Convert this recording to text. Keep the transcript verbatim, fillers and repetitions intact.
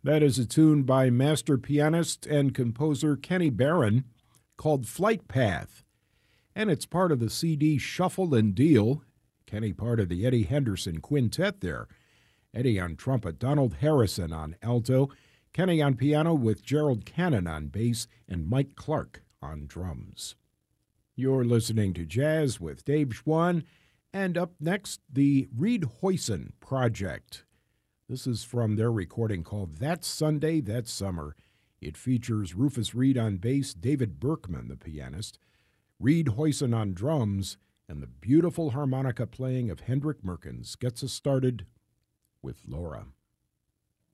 That is a tune by master pianist and composer Kenny Barron called Flight Path, and it's part of the C D Shuffle and Deal. Kenny part of the Eddie Henderson Quintet there. Eddie on trumpet, Donald Harrison on alto, Kenny on piano with Gerald Cannon on bass, and Mike Clark on drums. You're listening to Jazz with Dave Schwann, and up next, the Reed Hoyson Project. This is from their recording called That Sunday, That Summer. It features Rufus Reed on bass, David Berkman, the pianist, Reed Hoyson on drums, and the beautiful harmonica playing of Hendrik Merkens gets us started with Laura.